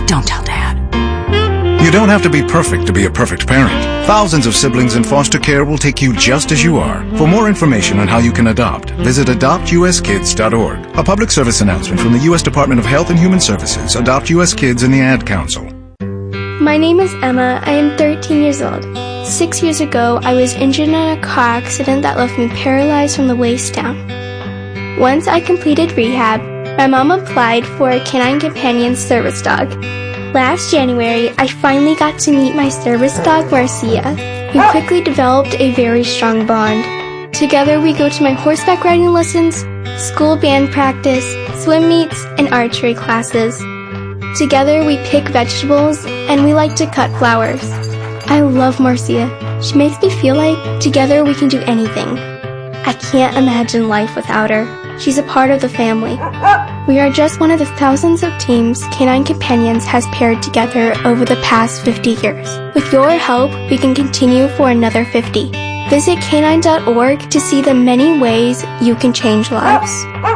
Don't tell Dad. You don't have to be perfect to be a perfect parent. Thousands of siblings in foster care will take you just as you are. For more information on how you can adopt, visit adoptuskids.org. A public service announcement from the U.S. Department of Health and Human Services, Adopt U.S. Kids, and the Ad Council. My name is Emma. I am 13 years old. 6 years ago, I was injured in a car accident that left me paralyzed from the waist down. Once I completed rehab, my mom applied for a Canine Companion service dog. Last January, I finally got to meet my service dog, Marcia. We quickly developed a very strong bond. Together, we go to my horseback riding lessons, school band practice, swim meets, and archery classes. Together, we pick vegetables, and we like to cut flowers. I love Marcia. She makes me feel like together we can do anything. I can't imagine life without her. She's a part of the family. We are just one of the thousands of teams Canine Companions has paired together over the past 50 years. With your help, we can continue for another 50. Visit canine.org to see the many ways you can change lives.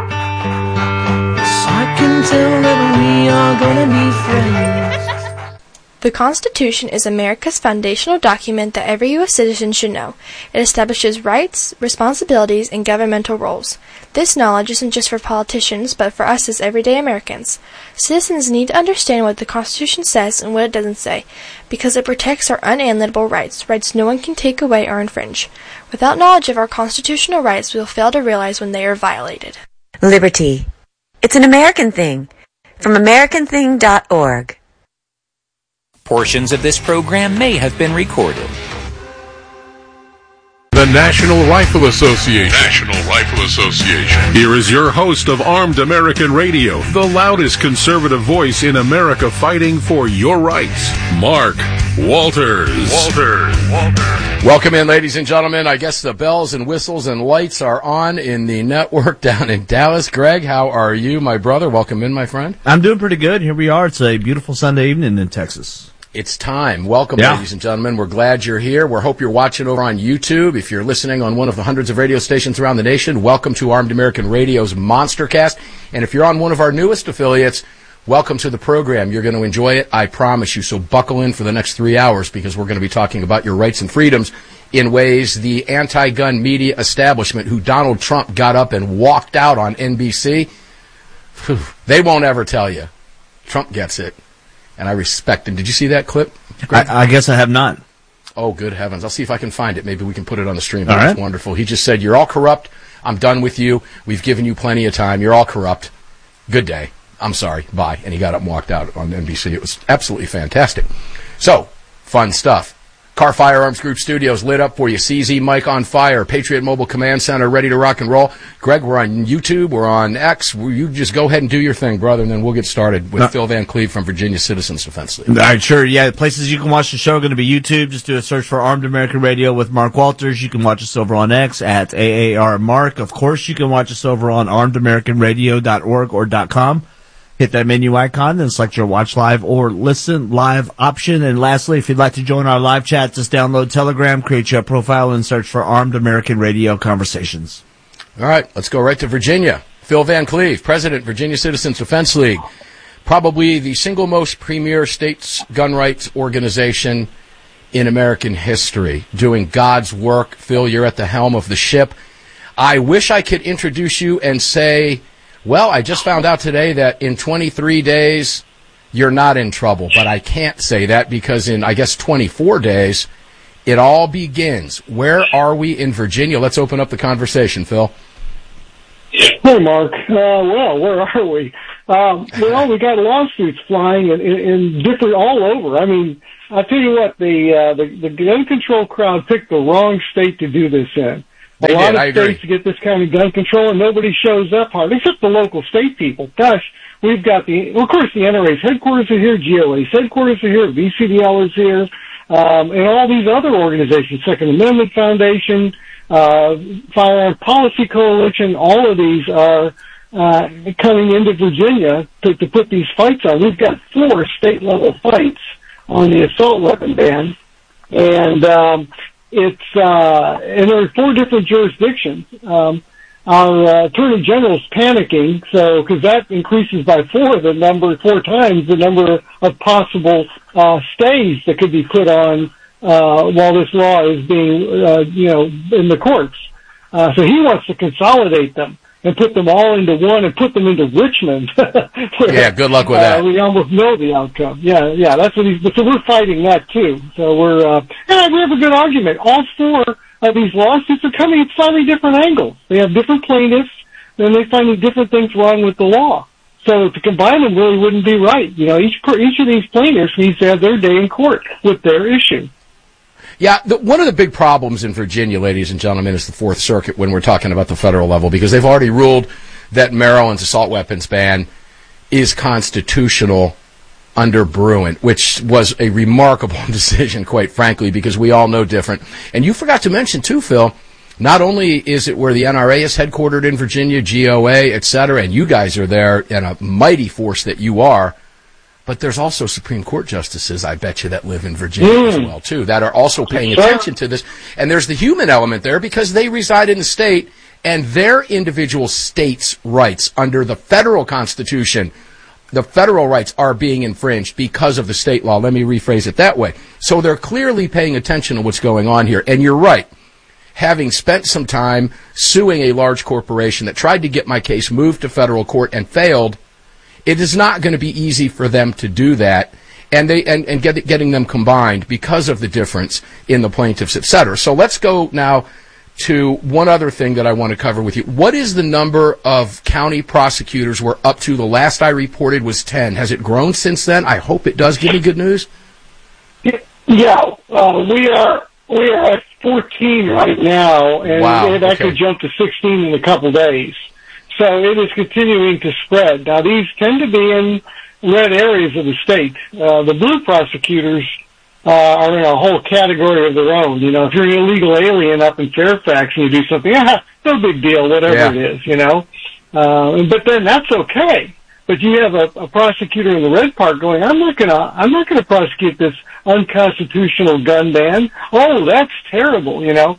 I can tell that we are gonna be friends. The Constitution is America's foundational document that every U.S. citizen should know. It establishes rights, responsibilities, and governmental roles. This knowledge isn't just for politicians, but for us as everyday Americans. Citizens need to understand what the Constitution says and what it doesn't say, because it protects our unalienable rights, rights no one can take away or infringe. Without knowledge of our constitutional rights, we will fail to realize when they are violated. Liberty. It's an American thing. From AmericanThing.org. Portions of this program may have been recorded. The National Rifle Association. National Rifle Association. Here is your host of Armed American Radio, the loudest conservative voice in America fighting for your rights, Mark Walters. Welcome in, ladies and gentlemen. I guess the bells and whistles and lights are on in the network down in Dallas. Greg, how are you, my brother? Welcome in, my friend. I'm doing pretty good. Here we are. It's a beautiful Sunday evening in Texas. It's time. Welcome, ladies and gentlemen. We're glad you're here. We hope you're watching over on YouTube. If you're listening on one of the hundreds of radio stations around the nation, welcome to Armed American Radio's Monstercast. And if you're on one of our newest affiliates, welcome to the program. You're going to enjoy it, I promise you. So buckle in for the next 3 hours because we're going to be talking about your rights and freedoms in ways the anti-gun media establishment, who Donald Trump got up and walked out on NBC, they won't ever tell you. Trump gets it. And I respect him. Did you see that clip? I guess I have not. Oh, good heavens. I'll see if I can find it. Maybe we can put it on the stream. All right. That's wonderful. He just said, you're all corrupt. I'm done with you. We've given you plenty of time. You're all corrupt. Good day. I'm sorry. Bye. And he got up and walked out on NBC. It was absolutely fantastic. So, fun stuff. Car Firearms Group Studios lit up for you. CZ Mike on fire. Patriot Mobile Command Center ready to rock and roll. Greg, we're on YouTube. We're on X. You just go ahead and do your thing, brother, and then we'll get started with Phil Van Cleve from Virginia Citizens Defense League. All right, sure. Yeah, the places you can watch the show are going to be YouTube. Just do a search for Armed American Radio with Mark Walters. You can watch us over on X at AAR Mark. Of course, you can watch us over on armedamericanradio.org or .com. Hit that menu icon, then select your watch live or listen live option. And lastly, if you'd like to join our live chat, just download Telegram, create your profile, and search for Armed American Radio Conversations. All right, let's go right to Virginia. Phil Van Cleve, President, Virginia Citizens Defense League. Probably the single most premier states' gun rights organization in American history. Doing God's work. Phil, you're at the helm of the ship. I wish I could introduce you and say, well, I just found out today that in 23 days, you're not in trouble. But I can't say that because in, I guess, 24 days, it all begins. Where are we in Virginia? Let's open up the conversation, Phil. Hey, Mark. Well, where are we? Well, we got lawsuits flying in different all over. I mean, I'll tell you what, the gun control crowd picked the wrong state to do this in. A lot of states get this kind of gun control, and nobody shows up hard, except the local state people. Gosh, we've got of course, the NRA's headquarters are here, GLA's headquarters are here, VCDL is here, and all these other organizations, Second Amendment Foundation, Firearm Policy Coalition, all of these are coming into Virginia to put these fights on. We've got 4 state-level fights on the assault weapon ban, and and there are 4 different jurisdictions. our Attorney General's panicking, so because that increases by four times the number of possible stays that could be put on while this law is being, in the courts. So he wants to consolidate them and put them all into one and put them into Richmond. Yeah, good luck with that. We almost know the outcome. Yeah, that's what so we're fighting that too. So we have a good argument. All four of these lawsuits are coming at slightly different angles. They have different plaintiffs, and they're finding different things wrong with the law. So to combine them really wouldn't be right. Each of these plaintiffs needs to have their day in court with their issue. Yeah, one of the big problems in Virginia, ladies and gentlemen, is the Fourth Circuit when we're talking about the federal level, because they've already ruled that Maryland's assault weapons ban is constitutional under Bruin, which was a remarkable decision, quite frankly, because we all know different. And you forgot to mention, too, Phil, not only is it where the NRA is headquartered in Virginia, GOA, et cetera, and you guys are there, and a mighty force that you are, but there's also Supreme Court justices, I bet you, that live in Virginia as well, too, that are also paying attention to this. And there's the human element there because they reside in the state, and their individual states' rights under the federal Constitution, the federal rights are being infringed because of the state law. Let me rephrase it that way. So they're clearly paying attention to what's going on here. And you're right. Having spent some time suing a large corporation that tried to get my case moved to federal court and failed, it is not going to be easy for them to do that and getting them combined because of the difference in the plaintiffs, et cetera. So let's go now to one other thing that I want to cover with you. What is the number of county prosecutors we're up to? The last I reported was 10. Has it grown since then? I hope it does. Give me good news. Yeah, we are at 14 right now, and it actually jumped to 16 in a couple days. So it is continuing to spread. Now, these tend to be in red areas of the state. The blue prosecutors are in a whole category of their own. If you're an illegal alien up in Fairfax and you do something, no big deal, whatever it is, but then that's okay. But you have a prosecutor in the red part going, I'm not gonna prosecute this unconstitutional gun ban. Oh, that's terrible,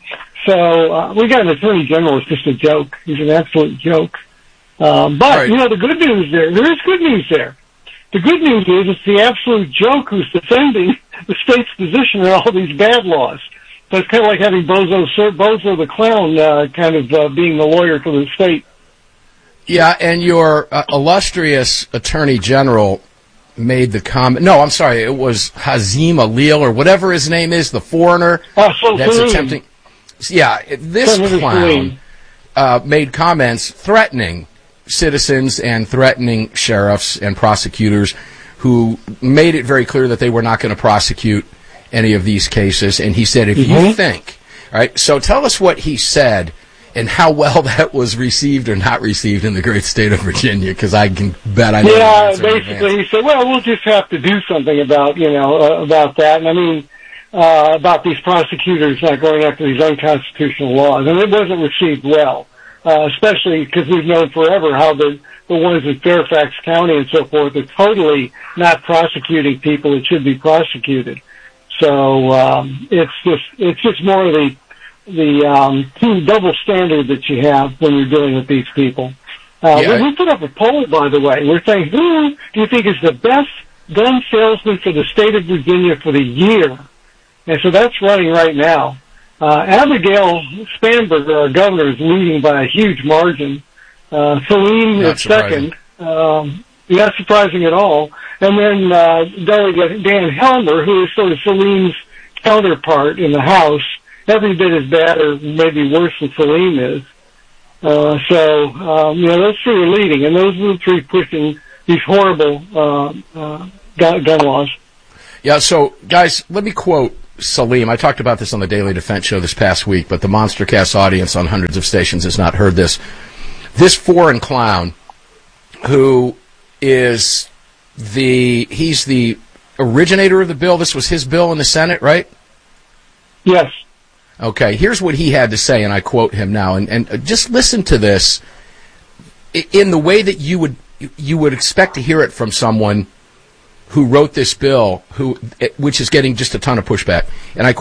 So, we got an attorney general who's just a joke. He's an absolute joke. But, the good news there is good news there. The good news is it's the absolute joke who's defending the state's position on all these bad laws. So it's kind of like having Bozo the Clown being the lawyer for the state. Yeah, and your illustrious attorney general made the comment. No, I'm sorry, it was Hazim Alil or whatever his name is, the foreigner that's attempting. Yeah, this clown made comments threatening citizens and threatening sheriffs and prosecutors who made it very clear that they were not going to prosecute any of these cases. And he said, if you think, all right, so tell us what he said and how well that was received or not received in the great state of Virginia, because I can bet I know. Yeah, basically he said, well, we'll just have to do something about that. And I mean, about these prosecutors not going after these unconstitutional laws. And it wasn't received well, especially because we've known forever how the ones in Fairfax County and so forth are totally not prosecuting people that should be prosecuted. So, it's just more of the double standard that you have when you're dealing with these people. We put up a poll, by the way. We're saying, who do you think is the best gun salesman for the state of Virginia for the year? And so that's running right now. Abigail Spanberger, our governor, is leading by a huge margin. Salim is second. Not surprising at all. And then Delegate Dan Helmer, who is sort of Salim's counterpart in the House, every bit as bad or maybe worse than Salim is. Those three are leading, and those are the three pushing these horrible gun laws. Yeah, so, guys, let me quote Salim. I talked about this on the Daily Defense Show this past week, but the MonsterCast audience on hundreds of stations has not heard this. This foreign clown, who is he's the originator of the bill. This was his bill in the Senate, right? Yes. Okay, here's what he had to say, and I quote him now, and just listen to this in the way that you would expect to hear it from someone who wrote this bill, which is getting just a ton of pushback. And I